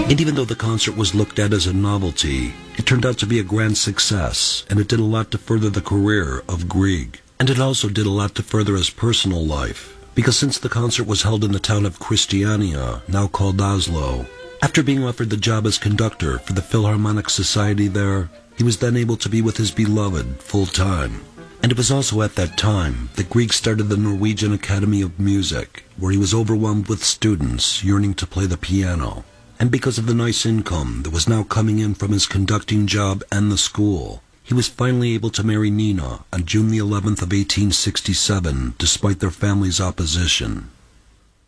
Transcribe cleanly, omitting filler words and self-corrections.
And even though the concert was looked at as a novelty, it turned out to be a grand success, and it did a lot to further the career of Grieg. And it also did a lot to further his personal life, because since the concert was held in the town of Christiania, now called Oslo, after being offered the job as conductor for the Philharmonic Society there, he was then able to be with his beloved full-time. And it was also at that time that Grieg started the Norwegian Academy of Music, where he was overwhelmed with students yearning to play the piano. And because of the nice income that was now coming in from his conducting job and the school, he was finally able to marry Nina on June the 11th of 1867, despite their family's opposition.